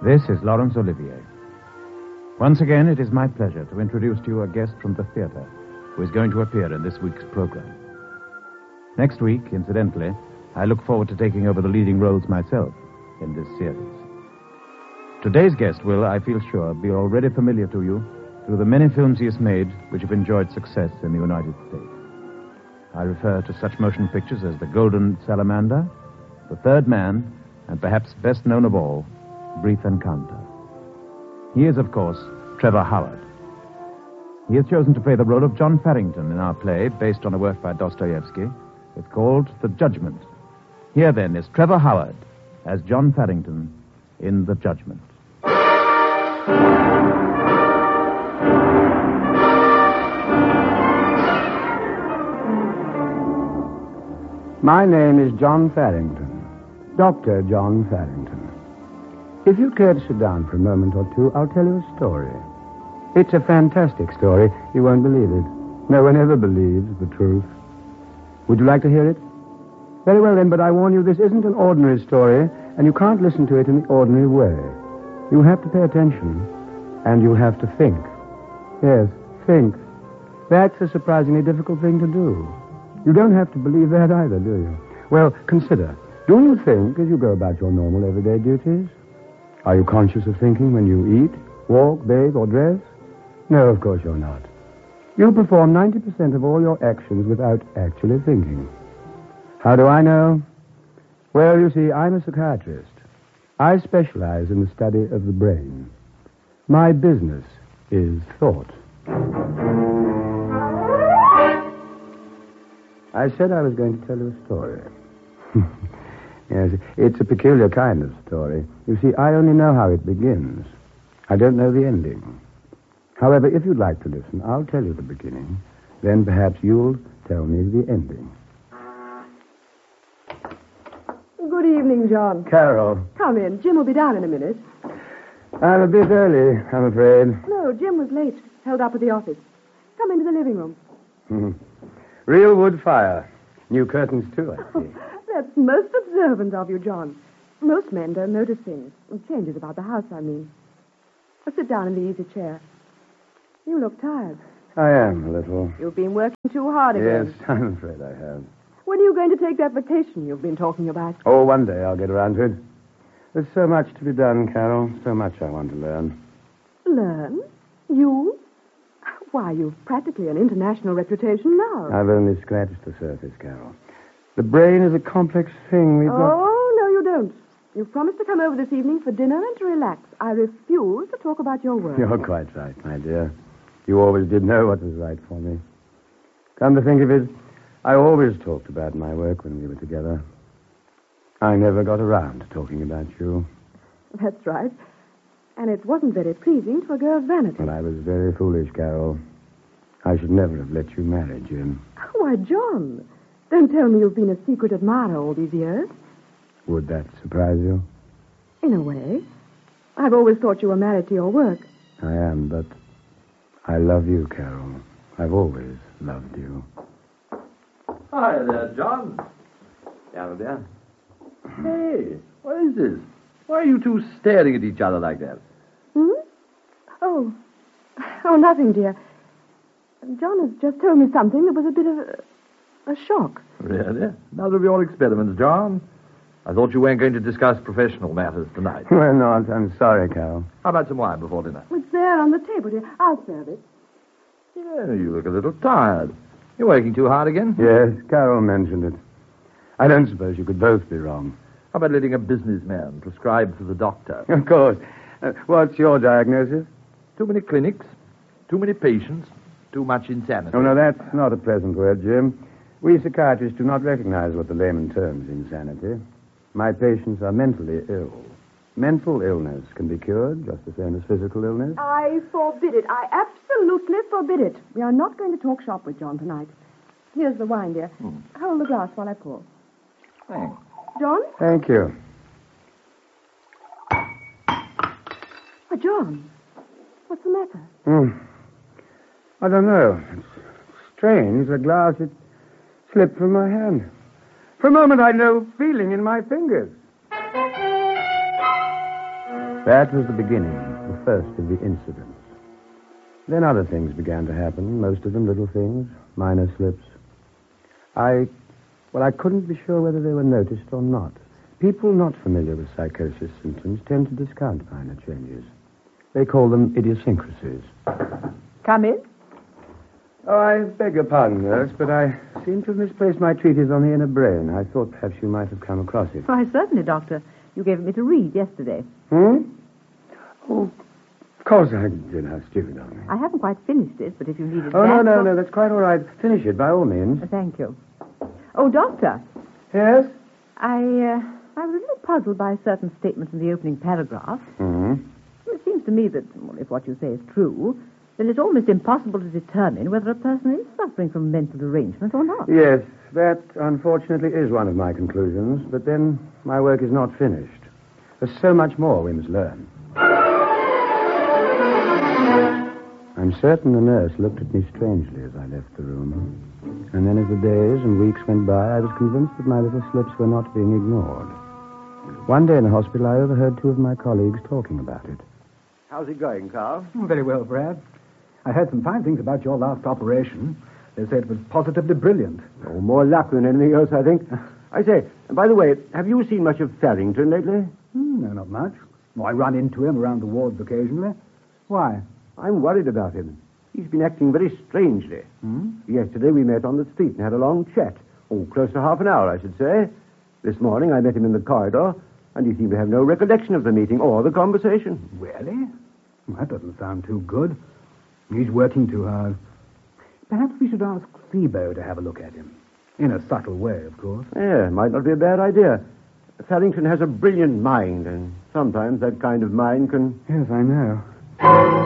This is Laurence Olivier. Once again, it is my pleasure to introduce to you a guest from the theater who is going to appear in this week's program. Next week, incidentally, I look forward to taking over the leading roles myself in this series. Today's guest will, I feel sure, be already familiar to you through the many films he has made which have enjoyed success in the United States. I refer to such motion pictures as The Golden Salamander, The Third Man, and perhaps best known of all, Brief Encounter. He is, of course, Trevor Howard. He has chosen to play the role of John Farrington in our play, based on a work by Dostoevsky. It's called The Judgment. Here, then, is Trevor Howard as John Farrington in The Judgment. My name is John Farrington, Dr. John Farrington. If you'd care to sit down for a moment or two, I'll tell you a story. It's a fantastic story. You won't believe it. No one ever believes the truth. Would you like to hear it? Very well, then, but I warn you, this isn't an ordinary story, and you can't listen to it in the ordinary way. You have to pay attention, and you have to think. Yes, think. That's a surprisingly difficult thing to do. You don't have to believe that either, do you? Well, consider. Do you think as you go about your normal everyday duties? Are you conscious of thinking when you eat, walk, bathe, or dress? No, of course you're not. You perform 90% of all your actions without actually thinking. How do I know? Well, you see, I'm a psychiatrist. I specialize in the study of the brain. My business is thought. I said I was going to tell you a story. Yes, it's a peculiar kind of story. You see, I only know how it begins. I don't know the ending. However, if you'd like to listen, I'll tell you the beginning. Then perhaps you'll tell me the ending. Good evening, John. Carol. Come in. Jim will be down in a minute. I'm a bit early, I'm afraid. No, Jim was late. Held up at the office. Come into the living room. Real wood fire. New curtains, too, I see. That's most observant of you, John. Most men don't notice things. Changes about the house, I mean. Sit down in the easy chair. You look tired. I am, a little. You've been working too hard again. Yes, I'm afraid I have. When are you going to take that vacation you've been talking about? Oh, one day I'll get around to it. There's so much to be done, Carol. So much I want to learn. Learn? You? Why, you've practically an international reputation now. I've only scratched the surface, Carol. The brain is a complex thing. We've got... Oh, no, you don't. You've promised to come over this evening for dinner and to relax. I refuse to talk about your work. You're quite right, my dear. You always did know what was right for me. Come to think of it, I always talked about my work when we were together. I never got around to talking about you. That's right. And it wasn't very pleasing to a girl's vanity. Well, I was very foolish, Carol. I should never have let you marry Jim. Why, John, don't tell me you've been a secret admirer all these years. Would that surprise you? In a way. I've always thought you were married to your work. I am, but I love you, Carol. I've always loved you. Hi there, John. Carol, dear. Hey, what is this? Why are you two staring at each other like that? Oh, nothing, dear. John has just told me something that was a bit of a shock. Really? Another of your experiments, John? I thought you weren't going to discuss professional matters tonight. Well, not. I'm sorry, Carol. How about some wine before dinner? It's there on the table, dear. I'll serve it. Yeah, you look a little tired. You're working too hard again? Yes, Carol mentioned it. I don't suppose you could both be wrong. How about letting a businessman prescribe for the doctor? Of course. What's your diagnosis? Too many clinics, too many patients, too much insanity. Oh, no, that's not a pleasant word, Jim. We psychiatrists do not recognize what the layman terms insanity. My patients are mentally ill. Mental illness can be cured just the same as physical illness. I forbid it. I absolutely forbid it. We are not going to talk shop with John tonight. Here's the wine, dear. Hold the glass while I pour. Thanks. John? Thank you. Oh, John, what's the matter? I don't know. It's strange. The glass, it slipped from my hand. For a moment, I had no feeling in my fingers. That was the beginning, the first of the incidents. Then other things began to happen, most of them little things, minor slips. I couldn't be sure whether they were noticed or not. People not familiar with psychosis symptoms tend to discount minor changes. They call them idiosyncrasies. Come in. Oh, I beg your pardon, nurse, but I seem to have misplaced my treatise on the inner brain. I thought perhaps you might have come across it. Why, certainly, Doctor. You gave it me to read yesterday. Oh, of course I did. How stupid of me. I haven't quite finished it, but if you need it Oh, back... no, that's quite all right. Finish it, by all means. Thank you. Oh, Doctor, Yes? I was a little puzzled by certain statements in the opening paragraph. Mm-hmm. It seems to me that, well, if what you say is true, then it's almost impossible to determine whether a person is suffering from mental derangement or not. Yes, that unfortunately is one of my conclusions, but then my work is not finished. There's so much more we must learn. I'm certain the nurse looked at me strangely as I left the room. And then as the days and weeks went by, I was convinced that my little slips were not being ignored. One day in the hospital, I overheard two of my colleagues talking about it. How's it going, Carl? Very well, Brad. I heard some fine things about your last operation. They said it was positively brilliant. Oh, more luck than anything else, I think. I say, by the way, have you seen much of Farrington lately? No, not much. I run into him around the wards occasionally. Why? I'm worried about him. He's been acting very strangely. Yesterday we met on the street and had a long chat. Oh, close to half an hour, I should say. This morning I met him in the corridor, and he seemed to have no recollection of the meeting or the conversation. Really? Well, that doesn't sound too good. He's working too hard. Perhaps we should ask Thebo to have a look at him. In a subtle way, of course. Yeah, might not be a bad idea. Farrington has a brilliant mind, and sometimes that kind of mind can... Yes, I know.